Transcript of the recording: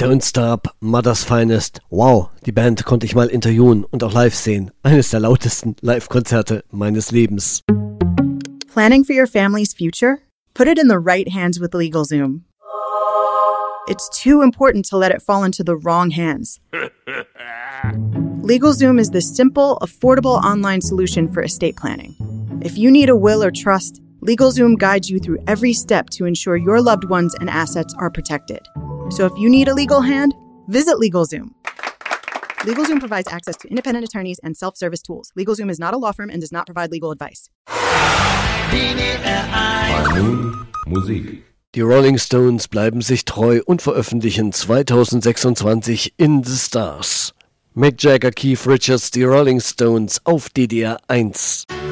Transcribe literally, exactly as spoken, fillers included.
Don't Stop, Mother's Finest. Wow, die Band konnte ich mal interviewen und auch live sehen. Eines der lautesten Live-Konzerte meines Lebens. Planning for your family's future? Put it in the right hands with LegalZoom. It's too important to let it fall into the wrong hands. LegalZoom is the simple, affordable online solution for estate planning. If you need a will or trust, LegalZoom guides you through every step to ensure your loved ones and assets are protected. So if you need a legal hand, visit LegalZoom. LegalZoom provides access to independent attorneys and self-service tools. LegalZoom is not a law firm and does not provide legal advice. Musik. Die Rolling Stones bleiben sich treu und veröffentlichen zwanzig sechsundzwanzig In the Stars. Mick Jagger, Keith Richards, die Rolling Stones auf D D R eins.